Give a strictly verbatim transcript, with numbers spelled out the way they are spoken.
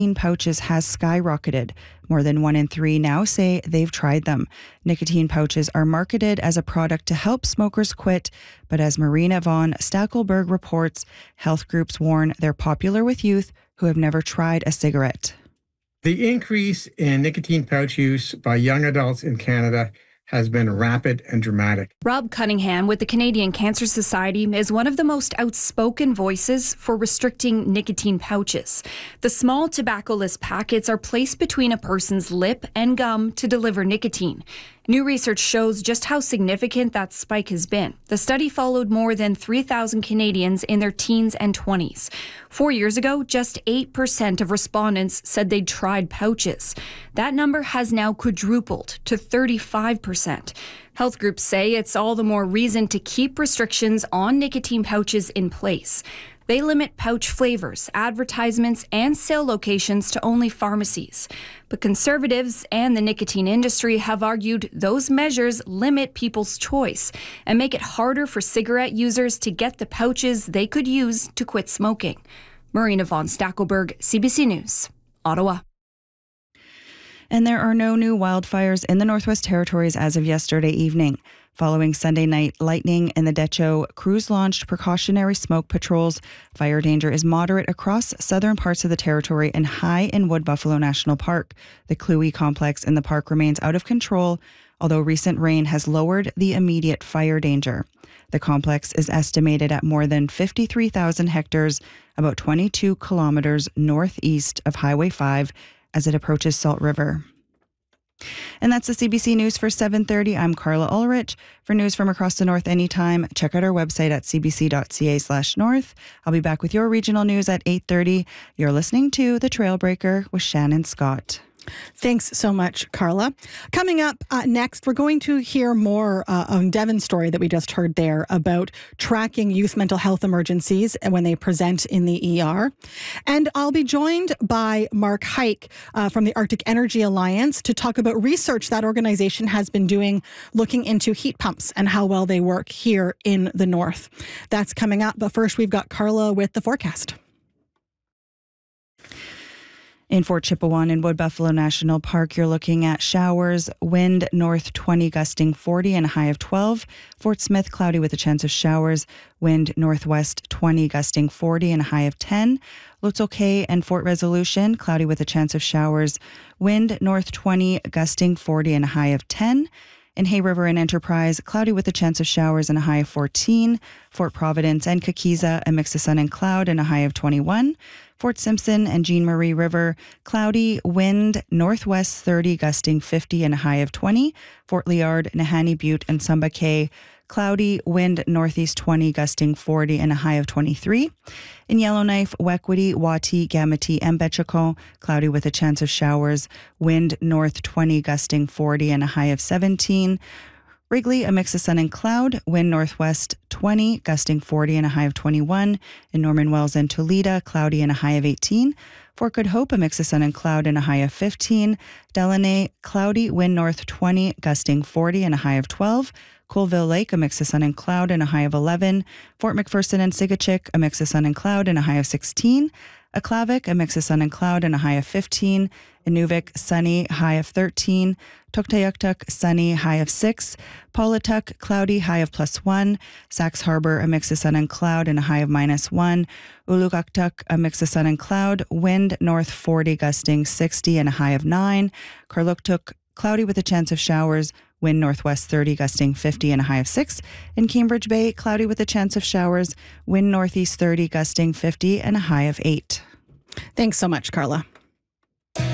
pouches has skyrocketed. More than one in three now say they've tried them. Nicotine pouches are marketed as a product to help smokers quit, but as Marina von Stackelberg reports, health groups warn they're popular with youth who have never tried a cigarette. The increase in nicotine pouch use by young adults in Canada has been rapid and dramatic. Rob Cunningham with the Canadian Cancer Society is one of the most outspoken voices for restricting nicotine pouches. The small tobacco-less packets are placed between a person's lip and gum to deliver nicotine. New research shows just how significant that spike has been. The study followed more than three thousand Canadians in their teens and twenties. Four years ago, just eight percent of respondents said they'd tried pouches. That number has now quadrupled to thirty-five percent. Health groups say it's all the more reason to keep restrictions on nicotine pouches in place. They limit pouch flavors, advertisements, and sale locations to only pharmacies. But conservatives and the nicotine industry have argued those measures limit people's choice and make it harder for cigarette users to get the pouches they could use to quit smoking. Marina von Stackelberg, C B C News, Ottawa. And there are no new wildfires in the Northwest Territories as of yesterday evening. Following Sunday night lightning in the Decho, crews launched precautionary smoke patrols. Fire danger is moderate across southern parts of the territory and high in Wood Buffalo National Park. The Cluey complex in the park remains out of control, although recent rain has lowered the immediate fire danger. The complex is estimated at more than fifty-three thousand hectares, about twenty-two kilometers northeast of Highway five, as it approaches Salt River. And that's the C B C News for seven thirty. I'm Carla Ulrich. For news from across the North anytime, check out our website at cbc.ca slash north. I'll be back with your regional news at eight thirty. You're listening to The Trailbreaker with Shannon Scott. Thanks so much, Carla. Coming up uh, next, we're going to hear more uh, on Devon's story that we just heard there about tracking youth mental health emergencies when they present in the E R. And I'll be joined by Mark Hike uh, from the Arctic Energy Alliance to talk about research that organization has been doing looking into heat pumps and how well they work here in the north. That's coming up. But first, we've got Carla with the forecast. In Fort Chipewyan and Wood Buffalo National Park, you're looking at showers, wind north twenty gusting forty and a high of twelve. Fort Smith, cloudy with a chance of showers, wind northwest twenty gusting forty and a high of ten. Lutzel Cay and Fort Resolution, cloudy with a chance of showers, wind north twenty gusting forty and a high of ten. In Hay River and Enterprise, cloudy with a chance of showers and a high of fourteen. Fort Providence and Kakiza, a mix of sun and cloud and a high of twenty-one. Fort Simpson and Jean Marie River, cloudy, wind northwest thirty, gusting fifty and a high of twenty. Fort Liard, Nahanni Butte and Sumba Cay, cloudy, wind northeast twenty, gusting forty and a high of twenty-three. In Yellowknife, Wequity, Wati, Gamity, and Betchacon, cloudy with a chance of showers, wind north twenty, gusting forty and a high of seventeen. Wrigley, a mix of sun and cloud, wind northwest twenty, gusting forty and a high of twenty-one. In Norman Wells and Toledo, cloudy and a high of eighteen. Fort Good Hope, a mix of sun and cloud and a high of fifteen. Delaney, cloudy, wind north twenty, gusting forty and a high of twelve. Colville Lake, a mix of sun and cloud and a high of eleven. Fort McPherson and Sigachik, a mix of sun and cloud and a high of sixteen. Aklavik, a mix of sun and cloud and a high of fifteen. Inuvik, sunny, high of thirteen. Tuktoyaktuk, sunny, high of six. Paulatuk, cloudy, high of plus one. Sax Harbor, a mix of sun and cloud and a high of minus one. Ulugaktuk, a mix of sun and cloud, wind north forty, gusting sixty and a high of nine. Karluktuk, cloudy with a chance of showers, wind northwest thirty, gusting fifty and a high of six. In Cambridge Bay, cloudy with a chance of showers, wind northeast thirty, gusting fifty and a high of eight. Thanks so much, Carla.